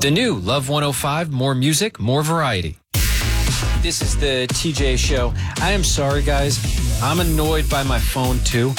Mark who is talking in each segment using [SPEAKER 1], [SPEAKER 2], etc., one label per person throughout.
[SPEAKER 1] The new Love 105, more music, more variety. This is the TJ Show. I am sorry, guys. I'm annoyed by my phone, too.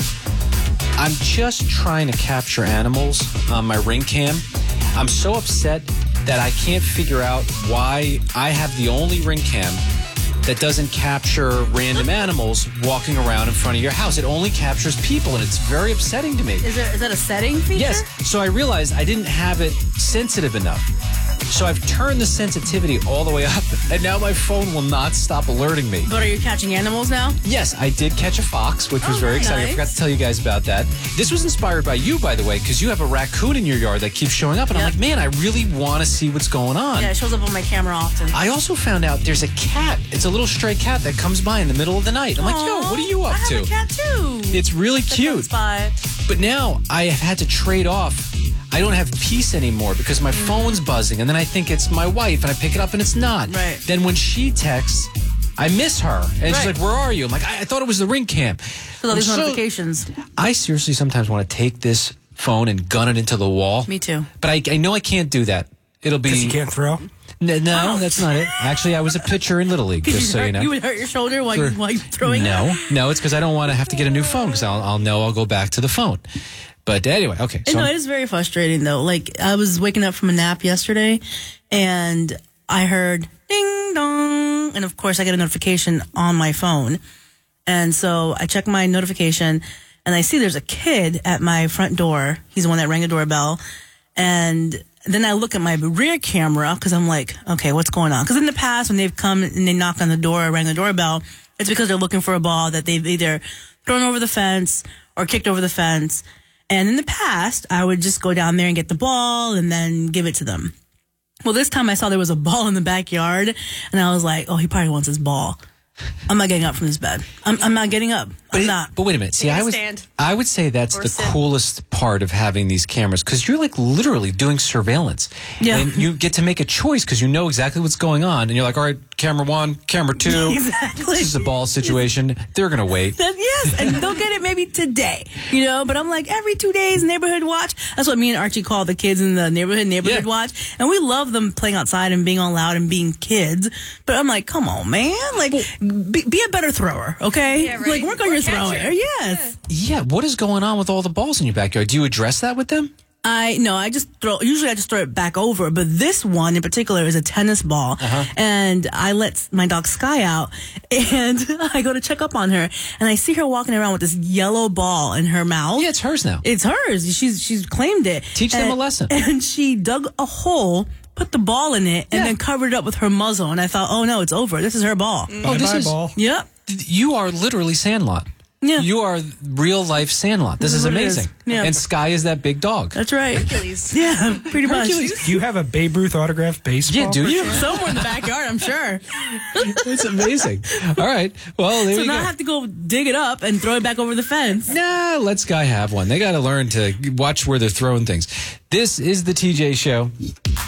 [SPEAKER 1] I'm just trying to capture animals on my Ring Cam. I'm so upset that I can't figure out why I have the only Ring Cam that doesn't capture random animals walking around in front of your house. It only captures people, and it's very upsetting to me.
[SPEAKER 2] Is that a setting feature?
[SPEAKER 1] Yes. So I realized I didn't have it sensitive enough. So I've turned the sensitivity all the way up, and now my phone will not stop alerting me.
[SPEAKER 2] But are you catching animals now?
[SPEAKER 1] Yes, I did catch a fox, which was very exciting.
[SPEAKER 2] Nice.
[SPEAKER 1] I forgot to tell you guys about that. This was inspired by you, by the way, because you have a raccoon in your yard that keeps showing up, and I'm like, man, I really want to see what's going on.
[SPEAKER 2] Yeah, it shows up on my camera often.
[SPEAKER 1] I also found out there's a cat. It's a little stray cat that comes by in the middle of the night. I'm like, yo, what are you up to?
[SPEAKER 2] I have a cat too.
[SPEAKER 1] It's really cute. But now I have had to trade off. I don't have peace anymore because my phone's buzzing, and then I think it's my wife, and I pick it up, and it's not.
[SPEAKER 2] Right.
[SPEAKER 1] Then when she texts, I miss her, and she's like, where are you? I'm like, I thought it was the Ring Cam.
[SPEAKER 2] So all these notifications.
[SPEAKER 1] I seriously sometimes want to take this phone and gun it into the wall.
[SPEAKER 2] Me too.
[SPEAKER 1] But I know I can't do that. It'll be...
[SPEAKER 3] Because you can't throw?
[SPEAKER 1] No, that's not it. Actually, I was a pitcher in Little League, just so you know.
[SPEAKER 2] You would hurt your shoulder while you're throwing it?
[SPEAKER 1] No, it's because I don't want to have to get a new phone, because I'll know I'll go back to the phone. But anyway, okay.
[SPEAKER 2] So it is very frustrating, though. Like, I was waking up from a nap yesterday, and I heard ding dong, and of course I get a notification on my phone. And so I check my notification, and I see there's a kid at my front door. He's the one that rang the doorbell. And then I look at my rear camera, because I'm like, okay, what's going on? Because in the past, when they've come and they knock on the door or rang the doorbell, it's because they're looking for a ball that they've either thrown over the fence or kicked over the fence. And in the past, I would just go down there and get the ball and then give it to them. Well, this time I saw there was a ball in the backyard, and I was like, oh, he probably wants his ball. I'm not getting up from this bed. I'm not getting up. I'm not.
[SPEAKER 1] But wait a minute. See, I would say that's the coolest part of having these cameras, because you're like literally doing surveillance.
[SPEAKER 2] Yeah.
[SPEAKER 1] And you get to make a choice because you know exactly what's going on. And you're like, all right, camera one, camera two.
[SPEAKER 2] Exactly.
[SPEAKER 1] This is a ball situation. They're going to wait.
[SPEAKER 2] Yes, and they'll get it maybe today, But I'm like, every 2 days, neighborhood watch. That's what me and Archie call the kids in the neighborhood watch. And we love them playing outside and being all loud and being kids. But I'm like, come on, man. Like, be a better thrower, okay?
[SPEAKER 4] Yeah, right.
[SPEAKER 2] Like, work on your throwing. Yes.
[SPEAKER 1] Yeah, what is going on with all the balls in your backyard? Do you address that with them?
[SPEAKER 2] Usually I just throw it back over, but this one in particular is a tennis ball. And I let my dog Sky out, and I go to check up on her, and I see her walking around with this yellow ball in her mouth.
[SPEAKER 1] Yeah, it's hers now.
[SPEAKER 2] It's hers. She's claimed it.
[SPEAKER 1] Teach them a lesson.
[SPEAKER 2] And she dug a hole, put the ball in it, and then covered it up with her muzzle. And I thought, oh no, it's over. This is her ball.
[SPEAKER 1] Oh, this is
[SPEAKER 3] ball.
[SPEAKER 2] Yep.
[SPEAKER 1] You are literally Sandlot.
[SPEAKER 2] Yeah.
[SPEAKER 1] You are real life Sandlot. This is
[SPEAKER 2] what it
[SPEAKER 1] amazing.
[SPEAKER 2] is. Yeah.
[SPEAKER 1] And Sky is that big dog.
[SPEAKER 2] That's right.
[SPEAKER 4] Hercules.
[SPEAKER 2] Yeah, pretty much.
[SPEAKER 3] Do you have a Babe Ruth autographed baseball?
[SPEAKER 1] Yeah, do you?
[SPEAKER 2] Somewhere in the backyard, I'm sure.
[SPEAKER 1] It's amazing. All right. Well, there you
[SPEAKER 2] now
[SPEAKER 1] go.
[SPEAKER 2] I have to go dig it up and throw it back over the fence.
[SPEAKER 1] Nah, let Sky have one. They got to learn to watch where they're throwing things. This is the TJ Show.